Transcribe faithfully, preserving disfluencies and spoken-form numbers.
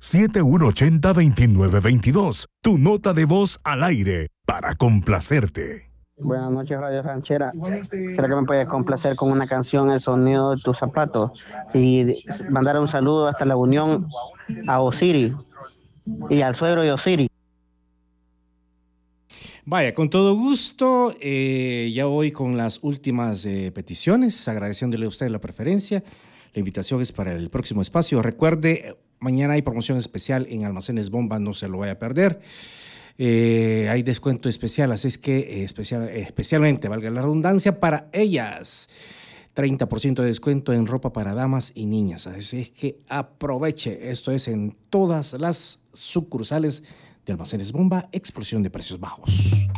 siete uno ocho cero, dos nueve dos dos. Tu nota de voz al aire para complacerte. Buenas noches, Radio Ranchera. ¿Será que me puedes complacer con una canción, El sonido de tus zapatos? Y mandar un saludo hasta la Unión a Osiris y al suegro de Osiris. Vaya, con todo gusto, eh, ya voy con las últimas eh, peticiones, agradeciéndole a usted la preferencia. La invitación es para el próximo espacio. Recuerde, mañana hay promoción especial en Almacenes Bomba, no se lo vaya a perder. Eh, hay descuento especial, así es que eh, especial, especialmente, valga la redundancia, para ellas. treinta por ciento de descuento en ropa para damas y niñas. Así es que aproveche. Esto es en todas las sucursales de Almacenes Bomba, explosión de precios bajos.